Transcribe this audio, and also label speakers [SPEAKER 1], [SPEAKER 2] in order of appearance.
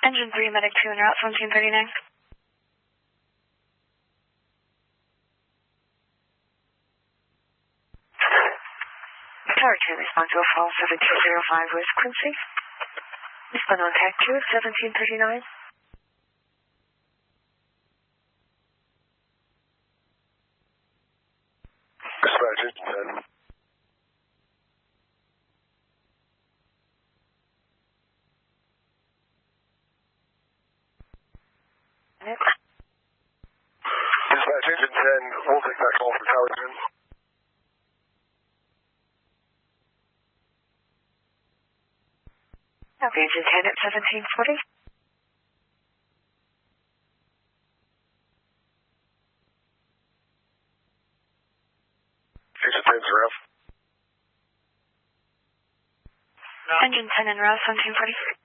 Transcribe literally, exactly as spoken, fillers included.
[SPEAKER 1] Engine three, Medic two, en route seventeen thirty-nine. Tower two, respond to a fall seven two zero five West Quincy. Respond on tag two, seventeen thirty-nine.
[SPEAKER 2] Dispatch engine ten. Dispatch engine ten, we'll take that call for Tower ten.
[SPEAKER 1] Okay, engine ten at seventeen forty.
[SPEAKER 2] Engine ten's rough.
[SPEAKER 1] Engine ten en route seventeen forty.